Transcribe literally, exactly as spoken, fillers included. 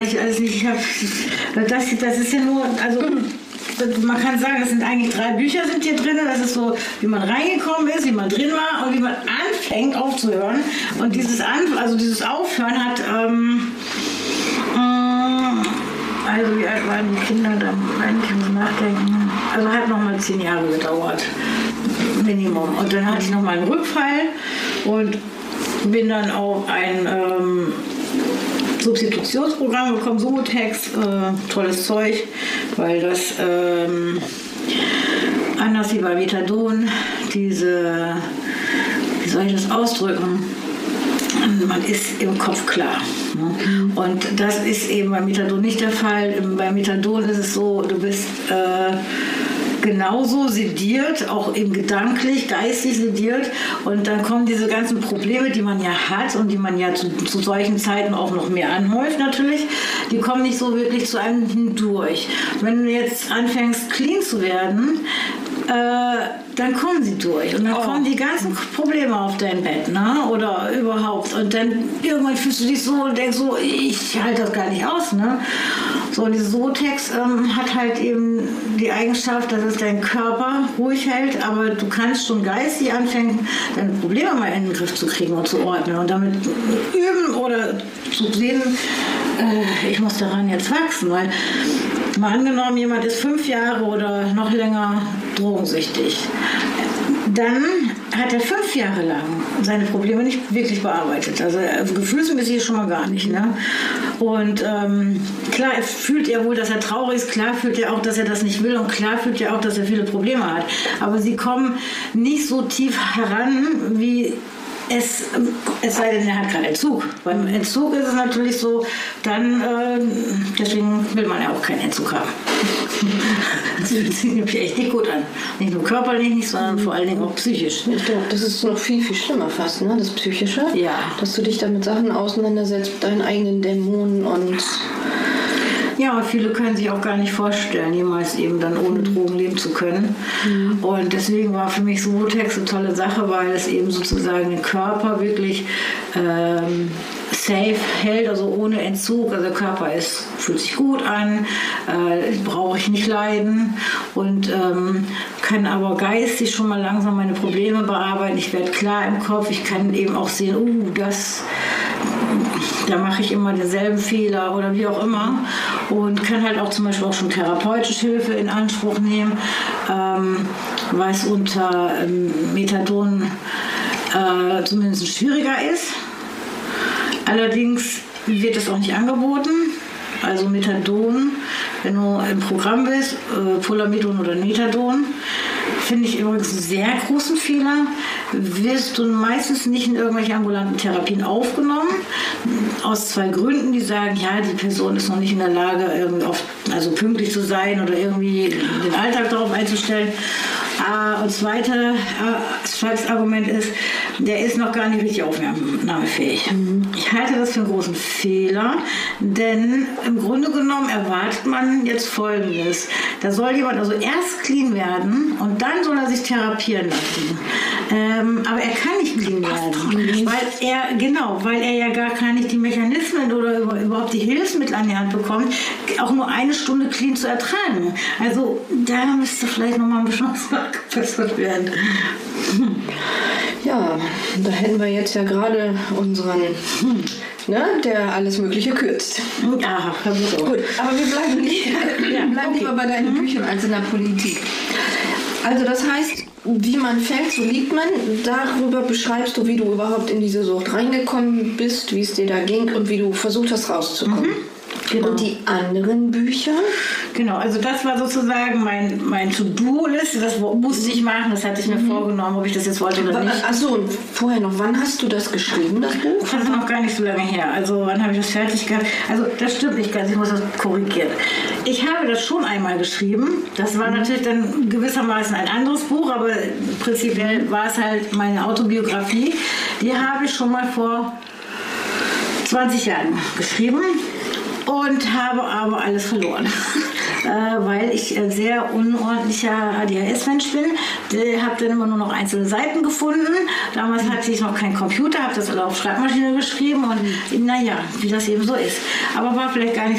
ich alles nicht. Ich hab, das, das ist ja nur, also man kann sagen, es sind eigentlich drei Bücher sind hier drin. Das ist so, wie man reingekommen ist, wie man drin war und wie man anfängt aufzuhören. Und dieses, An also dieses Aufhören hat, ähm, also wie alt waren die Kinder dann? Ich muss nachdenken. Also hat nochmal zehn Jahre gedauert. Minimum. Und dann hatte ich nochmal einen Rückfall und bin dann auf ein ähm, Substitutionsprogramm gekommen, Subutex, äh, tolles Zeug, weil das ähm, anders wie bei Methadon, diese, wie soll ich das ausdrücken, man ist im Kopf klar. Ne? Und das ist eben bei Methadon nicht der Fall. Bei Methadon ist es so, du bist äh, genauso sediert, auch eben gedanklich, geistig sediert, und dann kommen diese ganzen Probleme, die man ja hat und die man ja zu, zu solchen Zeiten auch noch mehr anhäuft natürlich, die kommen nicht so wirklich zu einem hindurch. Wenn du jetzt anfängst clean zu werden, äh, dann kommen sie durch und dann oh. kommen die ganzen Probleme auf dein Bett, ne? Oder überhaupt, und dann irgendwann fühlst du dich so und denkst so, ich halte das gar nicht aus, ne? So, und dieses Subutex ähm, hat halt eben die Eigenschaft, dass es deinen Körper ruhig hält, aber du kannst schon geistig anfangen, deine Probleme mal in den Griff zu kriegen und zu ordnen und damit üben oder zu sehen, äh, ich muss daran jetzt wachsen, weil mal angenommen, jemand ist fünf Jahre oder noch länger drogensüchtig. Dann hat er fünf Jahre lang seine Probleme nicht wirklich bearbeitet. Also gefühlsmäßig schon mal gar nicht. Ne? Und ähm, klar fühlt er wohl, dass er traurig ist, klar fühlt er auch, dass er das nicht will, und klar fühlt er auch, dass er viele Probleme hat. Aber sie kommen nicht so tief heran, wie Es, es sei denn, er hat gerade Entzug. Beim Entzug ist es natürlich so, dann, äh, deswegen will man ja auch keinen Entzug haben. Das fühlt sich nämlich echt nicht gut an. Nicht nur körperlich nicht, sondern vor allen Dingen auch psychisch. Ich glaube, das ist noch viel, viel schlimmer fast, ne? Das Psychische. Ja. Dass du dich dann mit Sachen auseinandersetzt, mit deinen eigenen Dämonen und... Ja, und viele können sich auch gar nicht vorstellen, jemals eben dann ohne Drogen leben zu können. Mhm. Und deswegen war für mich Subutex eine tolle Sache, weil es eben sozusagen den Körper wirklich ähm, safe hält, also ohne Entzug. Also der Körper ist, fühlt sich gut an, äh, brauche ich nicht leiden und ähm, kann aber geistig schon mal langsam meine Probleme bearbeiten. Ich werde klar im Kopf, ich kann eben auch sehen, uh, das... da mache ich immer denselben Fehler oder wie auch immer, und kann halt auch zum Beispiel auch schon therapeutische Hilfe in Anspruch nehmen, ähm, weil es unter ähm, Methadon äh, zumindest schwieriger ist. Allerdings wird es auch nicht angeboten. Also Methadon, wenn du im Programm bist, äh, Polamidon oder Methadon, finde ich übrigens einen sehr großen Fehler. Wirst du meistens nicht in irgendwelche ambulanten Therapien aufgenommen. Aus zwei Gründen, die sagen, ja, die Person ist noch nicht in der Lage, irgendwie auf, also pünktlich zu sein oder irgendwie den Alltag darauf einzustellen. Und das zweite, das zweite Argument ist, der ist noch gar nicht richtig aufnahmefähig. Mhm. Ich halte das für einen großen Fehler, denn im Grunde genommen erwartet man jetzt Folgendes. Da soll jemand also erst clean werden und dann soll er sich therapieren lassen. Ähm, aber er kann nicht clean werden, weil er, genau, weil er ja gar gar nicht die Mechanismen oder überhaupt die Hilfsmittel an die Hand bekommt, auch nur eine Stunde clean zu ertragen. Also da müsste vielleicht noch mal ein bisschen was nachgebessert werden. Ja, da hätten wir jetzt ja gerade unseren, ne, der alles Mögliche kürzt. Ja, gut. Aber wir bleiben, nicht, ja, bleiben okay. lieber bei deinen Büchern als in der Politik. Also das heißt, wie man fällt, so liegt man. Darüber beschreibst du, wie du überhaupt in diese Sucht reingekommen bist, wie es dir da ging und wie du versucht hast, rauszukommen. Mhm. Genau. Und die anderen Bücher? Genau, also das war sozusagen mein, mein To-Do-List, das musste ich machen, das hatte ich mir mhm. vorgenommen, ob ich das jetzt wollte oder nicht. Achso, und vorher noch, wann hast du das geschrieben, das Buch? Das ist noch gar nicht so lange her, also wann habe ich das fertig gehabt? Also das stimmt nicht ganz, ich muss das korrigieren. Ich habe das schon einmal geschrieben, das war mhm. natürlich dann gewissermaßen ein anderes Buch, aber prinzipiell war es halt meine Autobiografie. Die habe ich schon mal vor zwanzig Jahren geschrieben. Und habe aber alles verloren, äh, weil ich äh, sehr unordentlicher A D H S-Mensch bin. Ich habe dann immer nur noch einzelne Seiten gefunden. Damals hatte ich noch keinen Computer, habe das alle auf Schreibmaschine geschrieben und naja, wie das eben so ist. Aber war vielleicht gar nicht